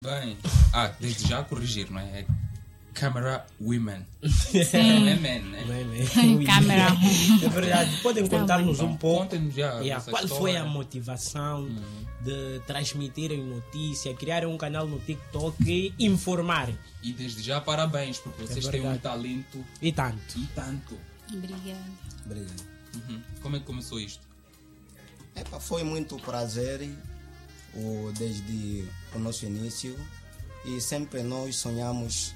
Bem, desde já corrigir, não é? É Camera Women. Sim. Não é men, né? Câmera. É verdade. Podem contar-nos um pouco Contem-nos já essa qual história. foi a motivação de transmitirem notícia, criarem um canal no TikTok e informarem. E desde já parabéns, porque vocês têm um verdade. talento E tanto. e tanto. Obrigada. Obrigado. Como é que começou isto? Foi muito prazer desde o nosso início e sempre nós sonhamos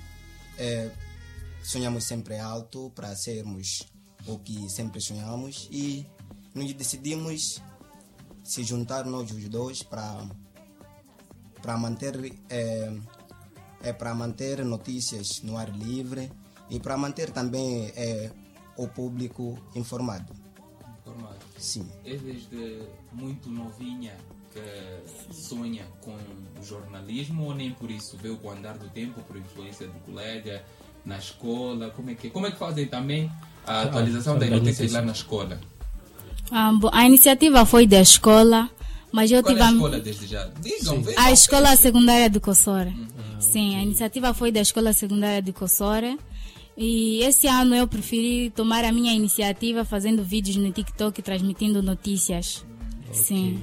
sempre alto para sermos o que sempre sonhamos e nos decidimos se juntar nós os dois para manter notícias no ar livre e para manter também o público informado. Formado. Sim. É desde muito novinha que sonha com o jornalismo ou nem por isso? Veio com o andar do tempo, por influência do colega, na escola? Como é que fazem também a atualização das notícias lá na escola? Bom, a iniciativa foi da escola, mas eu Qual tive é a escola desde já? Digam, vejam. a Escola Secundária de Cossora. Sim, a iniciativa foi da Escola Secundária de Cossora. E esse ano eu preferi tomar a minha iniciativa fazendo vídeos no TikTok, transmitindo notícias. Sim.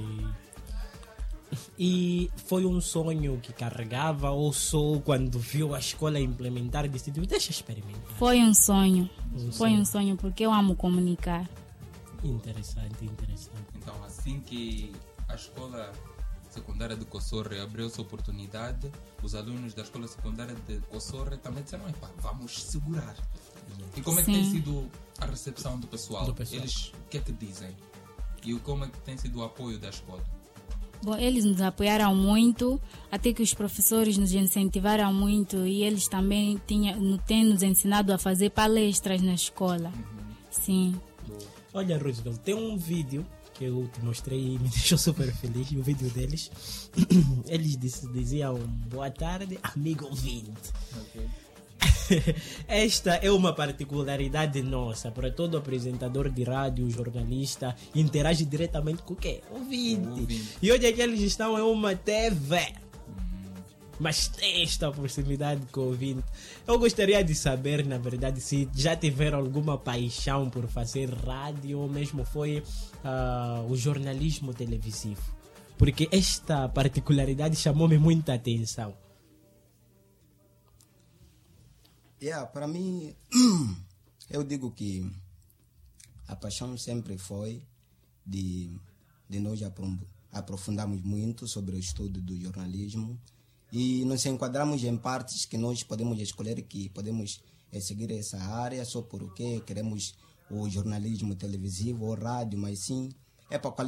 E foi um sonho que carregava ou só quando viu a escola implementar decidiu, deixa experimentar? Foi um sonho. Foi um sonho porque eu amo comunicar. Interessante. Então, assim que a escola secundária de Cossora abriu essa oportunidade, os alunos da escola secundária de Cossora também disseram, vamos segurar. E como é que Sim. tem sido a recepção do pessoal? Eles o que é que dizem? E como é que tem sido o apoio da escola? Bom, eles nos apoiaram muito, até que os professores nos incentivaram muito e eles também têm nos ensinado a fazer palestras na escola. Sim. Olha, Roosevelt, tem um vídeo que eu te mostrei e me deixou super feliz, o vídeo deles. Eles diziam, boa tarde, amigo ouvinte. Okay. Esta é uma particularidade nossa, para todo apresentador de rádio, jornalista, interage diretamente com o quê? Ouvinte. E hoje que eles estão em uma TV, mas tem esta proximidade com o ouvinte. Eu gostaria de saber, na verdade, se já tiveram alguma paixão por fazer rádio ou mesmo foi o jornalismo televisivo, porque esta particularidade chamou-me muita atenção. Para mim, eu digo que a paixão sempre foi de nós aprofundarmos muito sobre o estudo do jornalismo e nos enquadramos em partes que nós podemos escolher que podemos seguir essa área só porque queremos o jornalismo televisivo ou rádio, mas sim para